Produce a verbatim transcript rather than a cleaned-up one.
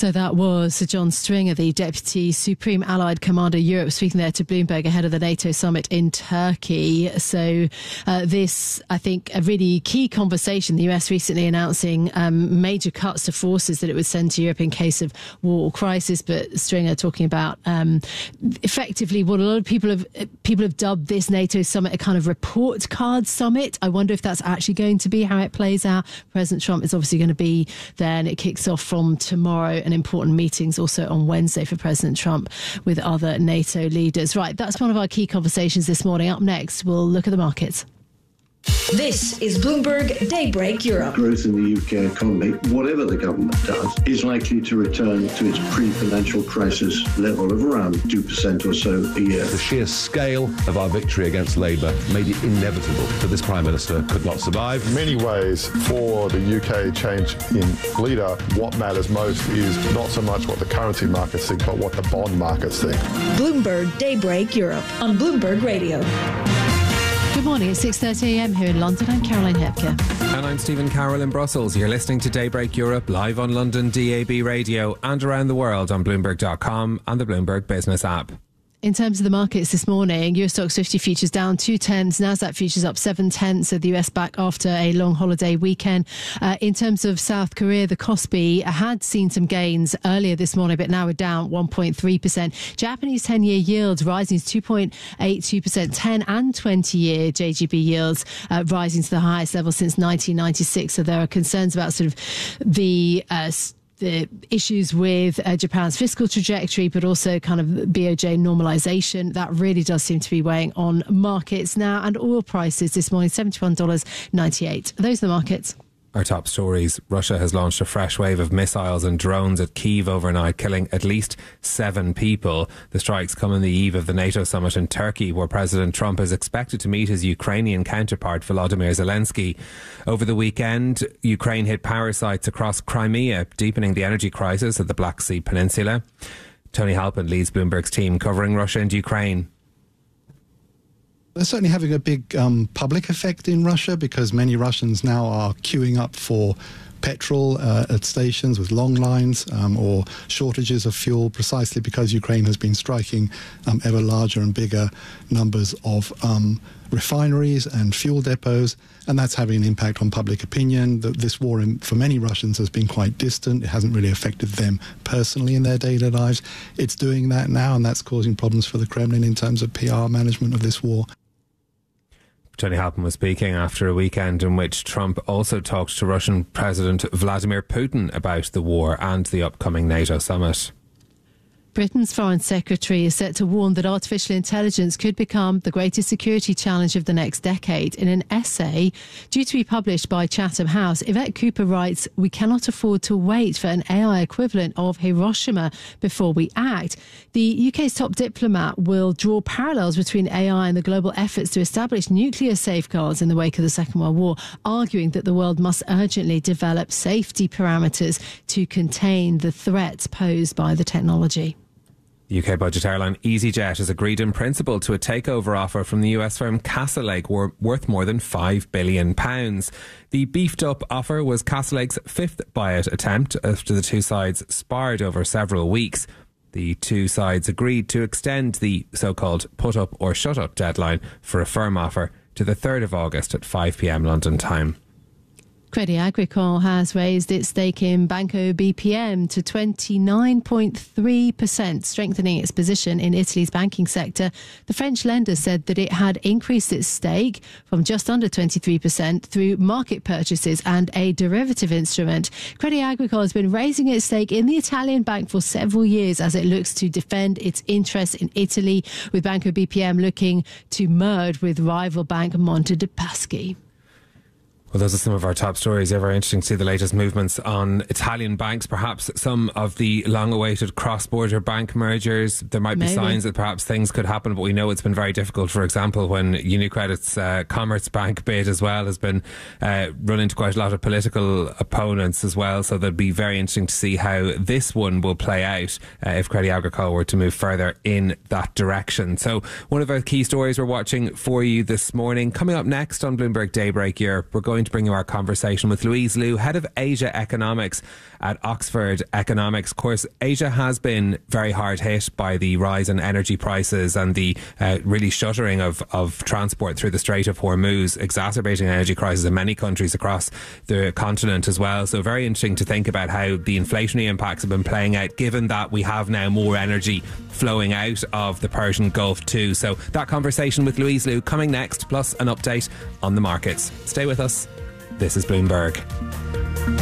So that was Sir John Stringer, the Deputy Supreme Allied Commander Europe, speaking there to Bloomberg ahead of the NATO summit in Turkey. So uh, this, I think, a really key conversation. The U S recently announcing um, major cuts to forces that it would send to Europe in case of war or crisis. But Stringer talking about um, effectively what a lot of people have people have dubbed this NATO summit a kind of report card summit. I wonder if that's actually going to be how it plays out. President Trump is obviously going to be there, and it kicks off from tomorrow. And important meetings also on Wednesday for President Trump with other NATO leaders. Right, that's one of our key conversations this morning. Up next, we'll look at the markets. This is Bloomberg Daybreak Europe. Growth in the U K economy, whatever the government does, is likely to return to its pre-financial crisis level of around two percent or so a year. The sheer scale of our victory against Labour made it inevitable that this Prime Minister could not survive. In many ways, for the U K change in leader, what matters most is not so much what the currency markets think, but what the bond markets think. Bloomberg Daybreak Europe on Bloomberg Radio. Good morning, it's six thirty a m here in London. I'm Caroline Hepker. And I'm Stephen Carroll in Brussels. You're listening to Daybreak Europe live on London D A B radio and around the world on Bloomberg dot com and the Bloomberg Business app. In terms of the markets this morning, U S Stoxx fifty futures down two tenths, Nasdaq futures up seven tenths, so the U S back after a long holiday weekend. Uh, in terms of South Korea, the Kospi had seen some gains earlier this morning, but now we're down one point three percent. Japanese ten-year yields rising to two point eight two percent, ten and twenty-year J G B yields uh, rising to the highest level since nineteen ninety-six. So there are concerns about sort of the uh, the issues with uh, Japan's fiscal trajectory, but also kind of B O J normalisation. That really does seem to be weighing on markets now. And oil prices this morning, seventy-one dollars ninety-eight. Those are the markets. Our top stories. Russia has launched a fresh wave of missiles and drones at Kyiv overnight, killing at least seven people. The strikes come on the eve of the NATO summit in Turkey, where President Trump is expected to meet his Ukrainian counterpart, Volodymyr Zelensky. Over the weekend, Ukraine hit power sites across Crimea, deepening the energy crisis at the Black Sea Peninsula. Tony Halpin leads Bloomberg's team covering Russia and Ukraine. They're certainly having a big um, public effect in Russia, because many Russians now are queuing up for petrol uh, at stations with long lines um, or shortages of fuel, precisely because Ukraine has been striking um, ever larger and bigger numbers of um, refineries and fuel depots, and that's having an impact on public opinion. The, this war in, for many Russians has been quite distant. It hasn't really affected them personally in their daily lives. It's doing that now, and that's causing problems for the Kremlin in terms of P R management of this war. Tony Halpin was speaking after a weekend in which Trump also talked to Russian President Vladimir Putin about the war and the upcoming NATO summit. Britain's Foreign Secretary is set to warn that artificial intelligence could become the greatest security challenge of the next decade. In an essay due to be published by Chatham House, Yvette Cooper writes, "We cannot afford to wait for an A I equivalent of Hiroshima before we act." The U K's top diplomat will draw parallels between A I and the global efforts to establish nuclear safeguards in the wake of the Second World War, arguing that the world must urgently develop safety parameters to contain the threats posed by the technology. U K budget airline EasyJet has agreed in principle to a takeover offer from the U S firm Castlelake worth more than five billion pounds. The beefed up offer was Castlelake's fifth buyout attempt after the two sides sparred over several weeks. The two sides agreed to extend the so-called put up or shut up deadline for a firm offer to the third of August at five p m London time. Crédit Agricole has raised its stake in Banco B P M to twenty-nine point three percent, strengthening its position in Italy's banking sector. The French lender said that it had increased its stake from just under twenty-three percent through market purchases and a derivative instrument. Crédit Agricole has been raising its stake in the Italian bank for several years as it looks to defend its interests in Italy, with Banco B P M looking to merge with rival bank Monte dei Paschi. Well, those are some of our top stories. They're very interesting to see the latest movements on Italian banks, perhaps some of the long-awaited cross-border bank mergers. There might be Maybe. signs that perhaps things could happen, but we know it's been very difficult. For example, when UniCredit's uh, Commerzbank bid as well has been uh, run into quite a lot of political opponents as well. So that'd be very interesting to see how this one will play out uh, if Crédit Agricole were to move further in that direction. So one of our key stories we're watching for you this morning. Coming up next on Bloomberg Daybreak Europe, we're going going to bring you our conversation with Louise Liu, Head of Asia Economics at Oxford Economics. Of course, Asia has been very hard hit by the rise in energy prices and the uh, really shuttering of, of transport through the Strait of Hormuz, exacerbating energy crisis in many countries across the continent as well. So very interesting to think about how the inflationary impacts have been playing out, given that we have now more energy flowing out of the Persian Gulf too. So that conversation with Louise Liu coming next, plus an update on the markets. Stay with us. This is Bloomberg.